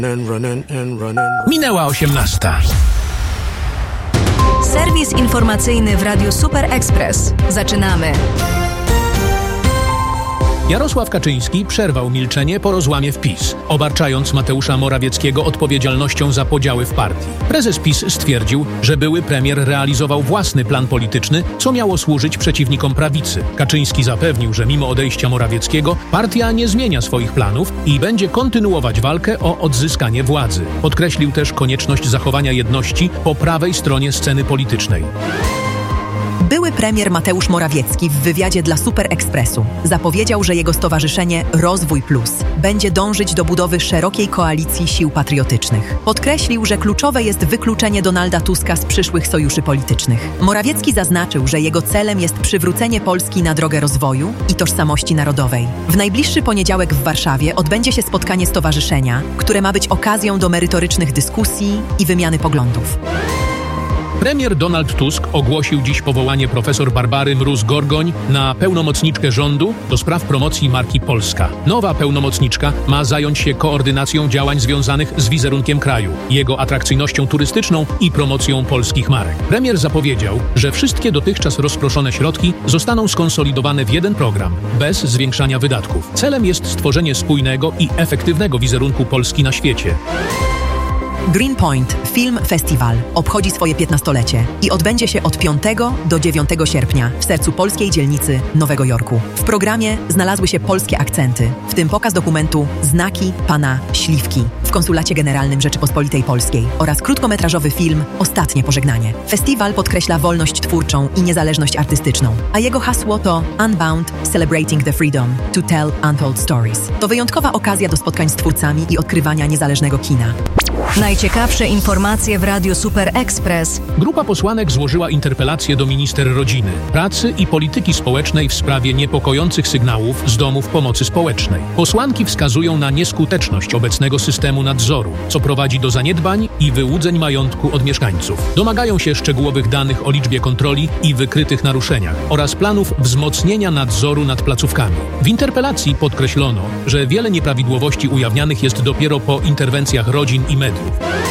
Minęła 18. Serwis informacyjny w Radiu Super Express. Zaczynamy. Jarosław Kaczyński przerwał milczenie po rozłamie w PiS, obarczając Mateusza Morawieckiego odpowiedzialnością za podziały w partii. Prezes PiS stwierdził, że były premier realizował własny plan polityczny, co miało służyć przeciwnikom prawicy. Kaczyński zapewnił, że mimo odejścia Morawieckiego partia nie zmienia swoich planów i będzie kontynuować walkę o odzyskanie władzy. Podkreślił też konieczność zachowania jedności po prawej stronie sceny politycznej. Były premier Mateusz Morawiecki w wywiadzie dla Super Expressu zapowiedział, że jego stowarzyszenie Rozwój Plus będzie dążyć do budowy szerokiej koalicji sił patriotycznych. Podkreślił, że kluczowe jest wykluczenie Donalda Tuska z przyszłych sojuszy politycznych. Morawiecki zaznaczył, że jego celem jest przywrócenie Polski na drogę rozwoju i tożsamości narodowej. W najbliższy poniedziałek w Warszawie odbędzie się spotkanie stowarzyszenia, które ma być okazją do merytorycznych dyskusji i wymiany poglądów. Premier Donald Tusk ogłosił dziś powołanie profesor Barbary Mróz-Gorgoń na pełnomocniczkę rządu do spraw promocji marki Polska. Nowa pełnomocniczka ma zająć się koordynacją działań związanych z wizerunkiem kraju, jego atrakcyjnością turystyczną i promocją polskich marek. Premier zapowiedział, że wszystkie dotychczas rozproszone środki zostaną skonsolidowane w jeden program, bez zwiększania wydatków. Celem jest stworzenie spójnego i efektywnego wizerunku Polski na świecie. Greenpoint Film Festival obchodzi swoje 15-lecie i odbędzie się od 5 do 9 sierpnia w sercu polskiej dzielnicy Nowego Jorku. W programie znalazły się polskie akcenty, w tym pokaz dokumentu Znaki Pana Śliwki w Konsulacie Generalnym Rzeczypospolitej Polskiej oraz krótkometrażowy film Ostatnie pożegnanie. Festiwal podkreśla wolność twórczą i niezależność artystyczną, a jego hasło to Unbound Celebrating the Freedom to Tell Untold Stories. To wyjątkowa okazja do spotkań z twórcami i odkrywania niezależnego kina. Najciekawsze informacje w Radiu Super Express. Grupa posłanek złożyła interpelację do minister rodziny, pracy i polityki społecznej w sprawie niepokojących sygnałów z domów pomocy społecznej. Posłanki wskazują na nieskuteczność obecnego systemu nadzoru, co prowadzi do zaniedbań i wyłudzeń majątku od mieszkańców. Domagają się szczegółowych danych o liczbie kontroli i wykrytych naruszeniach oraz planów wzmocnienia nadzoru nad placówkami. W interpelacji podkreślono, że wiele nieprawidłowości ujawnianych jest dopiero po interwencjach rodzin i mediów.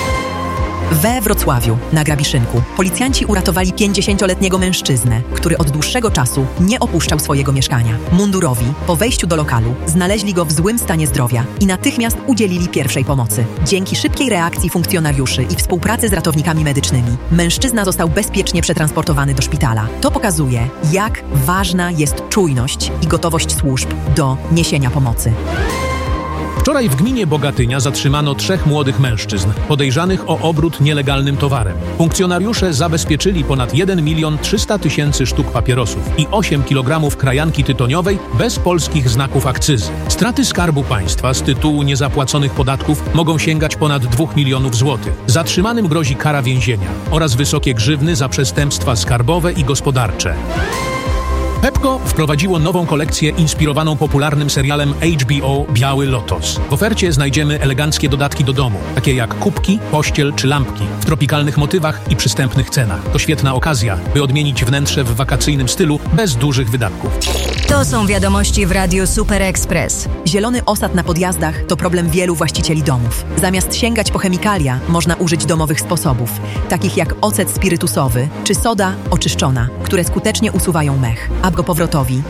We Wrocławiu, na Grabiszynku, policjanci uratowali 50-letniego mężczyznę, który od dłuższego czasu nie opuszczał swojego mieszkania. Mundurowi, po wejściu do lokalu, znaleźli go w złym stanie zdrowia i natychmiast udzielili pierwszej pomocy. Dzięki szybkiej reakcji funkcjonariuszy i współpracy z ratownikami medycznymi, mężczyzna został bezpiecznie przetransportowany do szpitala. To pokazuje, jak ważna jest czujność i gotowość służb do niesienia pomocy. Wczoraj w gminie Bogatynia zatrzymano 3 młodych mężczyzn podejrzanych o obrót nielegalnym towarem. Funkcjonariusze zabezpieczyli ponad 1 300 000 sztuk papierosów i 8 kg krajanki tytoniowej bez polskich znaków akcyzy. Straty Skarbu Państwa z tytułu niezapłaconych podatków mogą sięgać ponad 2 milionów złotych. Zatrzymanym grozi kara więzienia oraz wysokie grzywny za przestępstwa skarbowe i gospodarcze. Pepco wprowadziło nową kolekcję inspirowaną popularnym serialem HBO Biały Lotos. W ofercie znajdziemy eleganckie dodatki do domu, takie jak kubki, pościel czy lampki w tropikalnych motywach i przystępnych cenach. To świetna okazja, by odmienić wnętrze w wakacyjnym stylu bez dużych wydatków. To są wiadomości w Radiu Super Express. Zielony osad na podjazdach to problem wielu właścicieli domów. Zamiast sięgać po chemikalia, można użyć domowych sposobów, takich jak ocet spirytusowy czy soda oczyszczona, które skutecznie usuwają mech. A go powrotowi